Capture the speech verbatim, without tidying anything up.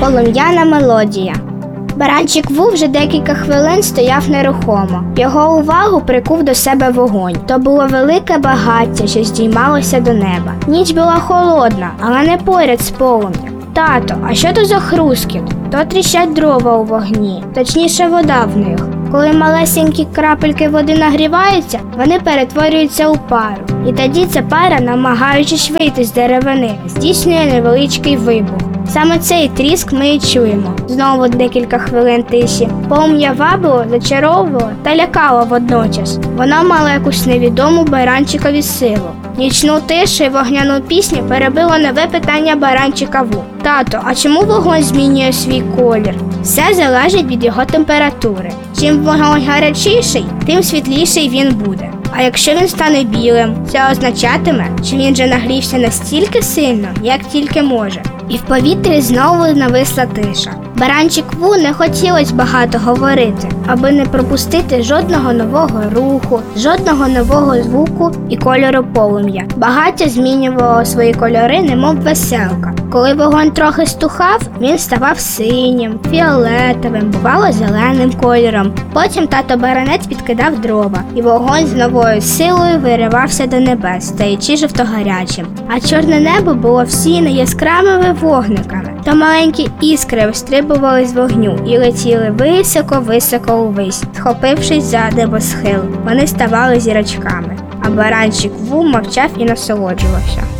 полум'яна мелодія. Баранчик Ву вже декілька хвилин стояв нерухомо. Його увагу прикув до себе вогонь. То було велике багаття, що здіймалося до неба. Ніч була холодна, але не поряд з полум'ям. Тато, а що то за хрускіт? То тріщать дрова у вогні, точніше вода в них. Коли малесенькі крапельки води нагріваються, вони перетворюються у пару. І тоді ця пара, намагаючись вийти з деревини, здійснює невеличкий вибух. Саме цей тріск ми і чуємо. Знову декілька хвилин тиші. Полум'я вабило, зачаровувало та лякало водночас. Вона мала якусь невідому баранчикові силу. Нічну тишу і вогняну пісню перебило нове питання баранчика Ву. Тато, а чому вогонь змінює свій колір? Все залежить від його температури. Чим вогонь гарячіший, тим світліший він буде. А якщо він стане білим, це означатиме, що він вже нагрівся настільки сильно, як тільки може. І в повітрі знову нависла тиша. Баранчик Ву не хотілось багато говорити, аби не пропустити жодного нового руху, жодного нового звуку і кольору полум'я. Багаття змінювало свої кольори, немов веселка. Коли вогонь трохи стухав, він ставав синім, фіолетовим, бувало зеленим кольором. Потім тато Баранець підкидав дрова, і вогонь з новою силою виривався до небес, стаючи жовтогарячим. А чорне небо було всіяне яскравими вогниками. То маленькі іскри вистрибували з вогню і летіли високо-високо увись, схопившись за небосхил. Вони ставали зірочками, а баранчик Ву мовчав і насолоджувався.